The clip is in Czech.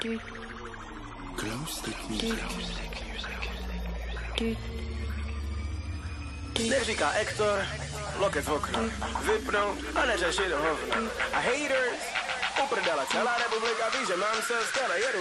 Glow stick music. Jak říká Hector, loket v okna, vypnou a neřeši do hovna. A haters, uprdele celá republika ví, že mám se z tebe jedu